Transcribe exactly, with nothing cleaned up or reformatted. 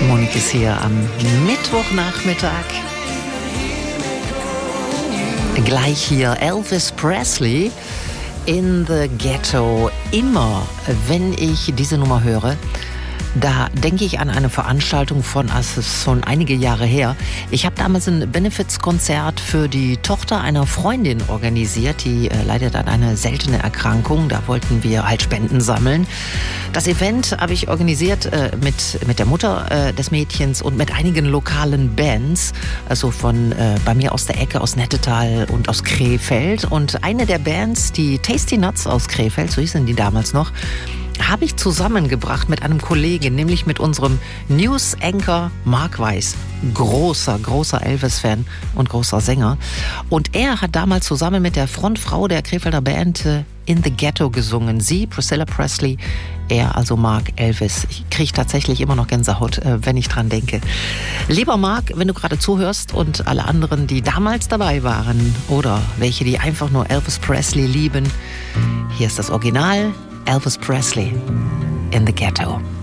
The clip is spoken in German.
Philharmonic ist hier am Mittwochnachmittag. Gleich hier Elvis Presley in the Ghetto. Immer, wenn ich diese Nummer höre, da denke ich an eine Veranstaltung von, es ist schon einige Jahre her. Ich habe damals ein Benefizkonzert für die Tochter einer Freundin organisiert, die äh, leidet an einer seltenen Erkrankung. Da wollten wir halt Spenden sammeln. Das Event habe ich organisiert äh, mit, mit der Mutter äh, des Mädchens und mit einigen lokalen Bands, also von äh, bei mir aus der Ecke, aus Nettetal und aus Krefeld. Und eine der Bands, die Tasty Nuts aus Krefeld, so hießen die damals noch, habe ich zusammengebracht mit einem Kollegen, nämlich mit unserem News-Anchor Mark Weiß. Großer, großer Elvis-Fan und großer Sänger. Und er hat damals zusammen mit der Frontfrau der Krefelder Band In the Ghetto gesungen. Sie, Priscilla Presley, er, also Mark Elvis. Ich kriege tatsächlich immer noch Gänsehaut, wenn ich dran denke. Lieber Mark, wenn du gerade zuhörst und alle anderen, die damals dabei waren oder welche, die einfach nur Elvis Presley lieben, hier ist das Original. Elvis Presley in the Ghetto.